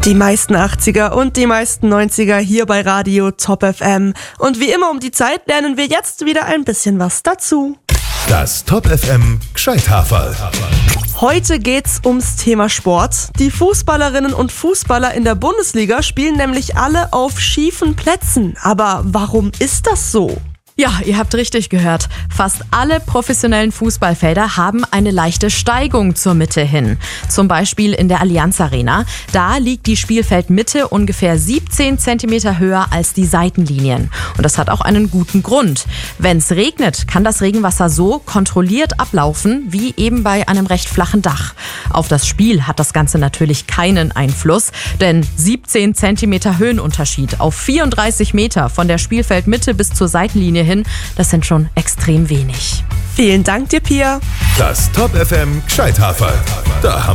Die meisten 80er und die meisten 90er hier bei Radio Top FM. Und wie immer um die Zeit lernen wir jetzt wieder ein bisschen was dazu. Das Top FM Gscheithaferl. Heute geht's ums Thema Sport. Die Fußballerinnen und Fußballer in der Bundesliga spielen nämlich alle auf schiefen Plätzen. Aber warum ist das so? Ja, ihr habt richtig gehört. Fast alle professionellen Fußballfelder haben eine leichte Steigung zur Mitte hin. Zum Beispiel in der Allianz Arena. Da liegt die Spielfeldmitte ungefähr 17 cm höher als die Seitenlinien. Und das hat auch einen guten Grund. Wenn es regnet, kann das Regenwasser so kontrolliert ablaufen, wie eben bei einem recht flachen Dach. Auf das Spiel hat das Ganze natürlich keinen Einfluss, denn 17 cm Höhenunterschied auf 34 Meter von der Spielfeldmitte bis zur Seitenlinie hin, das sind schon extrem wenig. Vielen Dank dir, Pia. Das Top FM Gscheithaferl. Da haben